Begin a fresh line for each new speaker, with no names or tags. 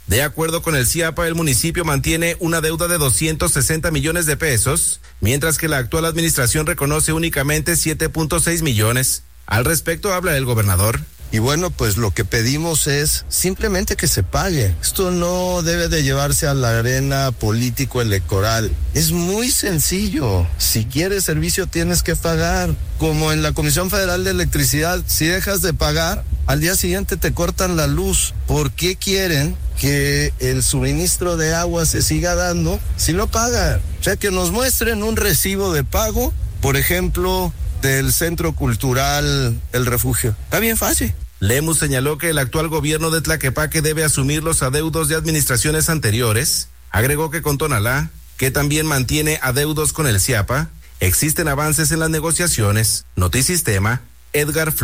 De acuerdo con el CIAPA, el municipio mantiene una deuda de 260 millones de pesos, mientras que la actual administración reconoce únicamente 7.6 millones. Al respecto habla el gobernador.
Y bueno, pues lo que pedimos es simplemente que se pague. Esto no debe de llevarse a la arena político-electoral. Es muy sencillo. Si quieres servicio tienes que pagar. Como en la Comisión Federal de Electricidad, si dejas de pagar, al día siguiente te cortan la luz. ¿Por qué quieren que el suministro de agua se siga dando si no pagan? O sea, que nos muestren un recibo de pago, por ejemplo, del Centro Cultural El Refugio. Está bien fácil.
Lemus señaló que el actual gobierno de Tlaquepaque debe asumir los adeudos de administraciones anteriores. Agregó que con Tonalá, que también mantiene adeudos con el CIAPA, existen avances en las negociaciones. Notisistema, Edgar Flores.